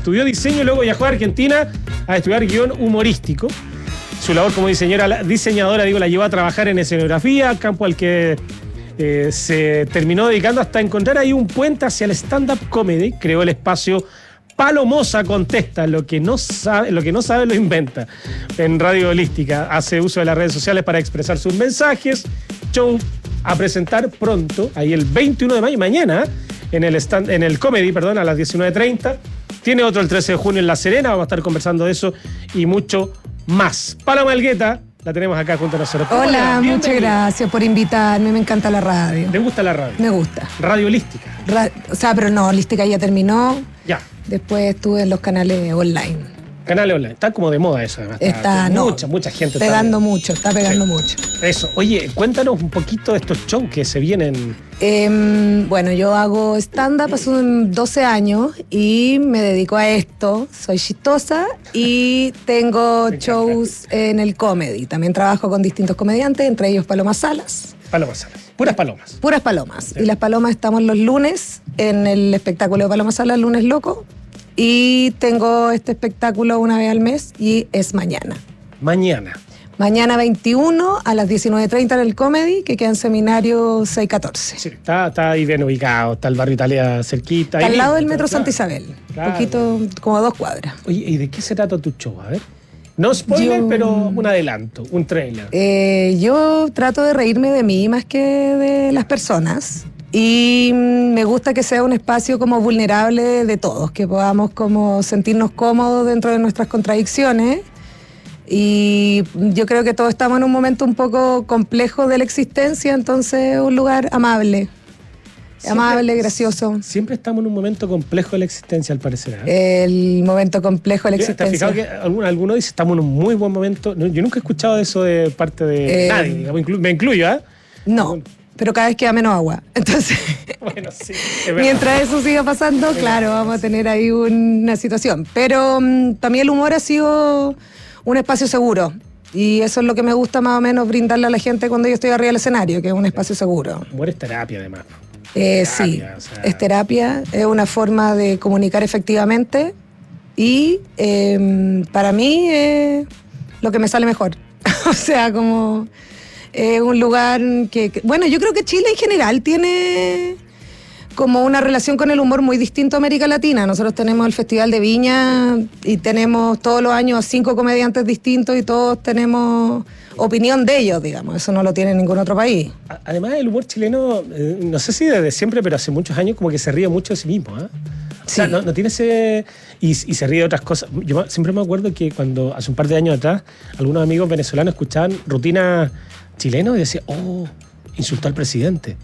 estudió diseño y luego viajó a Argentina a estudiar guión humorístico. Su labor como diseñadora, la llevó a trabajar en escenografía, campo al que se terminó dedicando hasta encontrar ahí un puente hacia el stand-up comedy. Creó el espacio Palomosa Contesta, lo que no sabe lo inventa. En Radio Holística hace uso de las redes sociales para expresar sus mensajes. Show a presentar pronto, ahí el 21 de mayo, mañana, en el Comedy, a las 19:30. Tiene otro el 13 de junio en La Serena, vamos a estar conversando de eso y mucho más. Paloma Elgueta, la tenemos acá junto a nosotros. Hola, muchas gracias por invitarme, me encanta la radio. ¿Te gusta la radio? Me gusta. Radio Holística. Pero no, Holística ya terminó. Ya. Después estuve en los canales online. Canales online, está como de moda eso además. Mucha gente pegando mucho. Eso, oye, cuéntanos un poquito de estos shows que se vienen. Bueno, yo hago stand-up hace 12 años y me dedico a esto. Soy chistosa y tengo shows en el comedy. También trabajo con distintos comediantes, entre ellos Paloma Salas. Paloma Salas. Puras palomas. Puras palomas. Sí. Y las palomas estamos los lunes en el espectáculo de Paloma Salas, Lunes Loco. Y tengo este espectáculo una vez al mes y es mañana. Mañana 21 a las 19:30 en el Comedy, que queda en Seminario 614. Sí, está ahí bien ubicado, está el barrio Italia cerquita. Está al lado del Metro Santa Isabel, claro. Poquito, como 2 cuadras. Oye, ¿y de qué se trata tu show? A ver. No spoiler, pero un adelanto, un trailer. Yo trato de reírme de mí más que de las personas. Y me gusta que sea un espacio como vulnerable de todos, que podamos como sentirnos cómodos dentro de nuestras contradicciones. Y yo creo que todos estamos en un momento un poco complejo de la existencia, entonces un lugar amable. Amable, gracioso. Siempre estamos en un momento complejo de la existencia, al parecer. El momento complejo de la existencia. ¿Te has fijado que alguno dice estamos en un muy buen momento? Yo nunca he escuchado eso de parte de nadie, digamos, me incluyo, ¿eh? No. Pero cada vez queda menos agua. Entonces, bueno, sí, mientras eso siga pasando, claro, vamos a tener ahí una situación. Pero también el humor ha sido un espacio seguro. Y eso es lo que me gusta más o menos brindarle a la gente cuando yo estoy arriba del escenario, que es un espacio seguro. El humor es terapia, además. Sí, es terapia, es una forma de comunicar efectivamente. Y para mí es lo que me sale mejor. O sea, como... un lugar bueno, yo creo que Chile en general tiene como una relación con el humor muy distinto a América Latina. Nosotros tenemos el Festival de Viña y tenemos todos los años a 5 comediantes distintos y todos tenemos opinión de ellos, digamos. Eso no lo tiene ningún otro país. Además, el humor chileno, no sé si desde siempre, pero hace muchos años como que se ríe mucho de sí mismo, ¿eh? O sea, no tiene ese... Y se ríe de otras cosas. Yo siempre me acuerdo que cuando, hace un par de años atrás, algunos amigos venezolanos escuchaban rutinas chilenos y decían, insultó al presidente.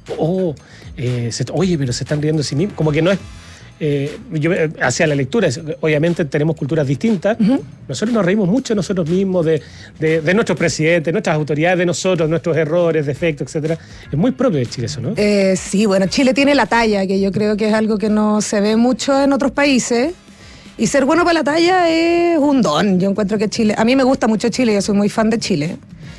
Oye, pero se están riendo de sí mismos. Como que no es... yo hacía la lectura, obviamente tenemos culturas distintas. Uh-huh. Nosotros nos reímos mucho de nosotros mismos, de nuestros presidentes, nuestras autoridades, de nosotros, nuestros errores, defectos, etc. Es muy propio de Chile eso, ¿no? Sí, bueno, Chile tiene la talla, que yo creo que es algo que no se ve mucho en otros países. Y ser bueno para la talla es un don. Yo encuentro que Chile... A mí me gusta mucho Chile, yo soy muy fan de Chile.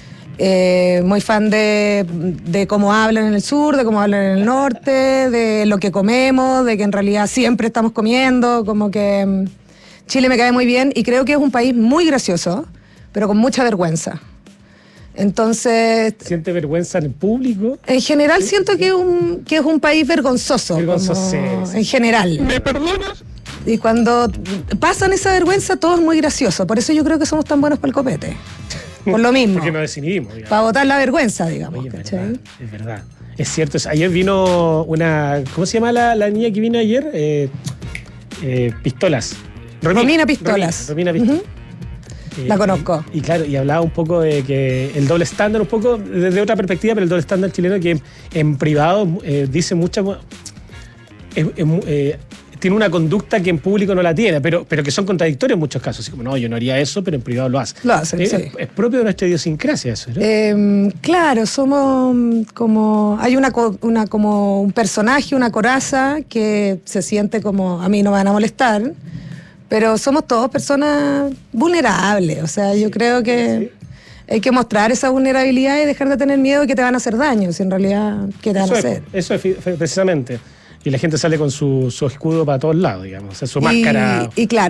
Muy fan de cómo hablan en el sur, de cómo hablan en el norte, de lo que comemos, de que en realidad siempre estamos comiendo, como que Chile me cae muy bien y creo que es un país muy gracioso, pero con mucha vergüenza. Entonces... ¿Siente vergüenza en el público? En general siento que es un país vergonzoso. Sí. En general. ¿Me perdonas? Y cuando pasan esa vergüenza, todo es muy gracioso. Por eso yo creo que somos tan buenos para el copete. Por lo mismo. Porque nos desinhibimos, digamos. Para botar la vergüenza, digamos. Oye, es verdad. Es cierto. Ayer vino una... ¿Cómo se llama la niña que vino ayer? Pistolas. Romina Pistolas. Romina Pistolas. Uh-huh. La conozco. Y claro, y hablaba un poco de que el doble estándar, un poco desde otra perspectiva, pero el doble estándar chileno que en privado dice muchas... tiene una conducta que en público no la tiene, pero que son contradictorios en muchos casos. Así como, no, yo no haría eso, pero en privado lo hace. Lo hace, sí. Es propio de nuestra idiosincrasia eso, ¿no? Claro, somos como... Hay como un personaje, una coraza que se siente como, a mí no me van a molestar, pero somos todos personas vulnerables. O sea, yo creo que... Sí. Hay que mostrar esa vulnerabilidad y dejar de tener miedo de que te van a hacer daño, si en realidad, ¿qué te van a hacer? Eso es precisamente. Y la gente sale con su escudo para todos lados, digamos, o sea, su máscara. Y claro.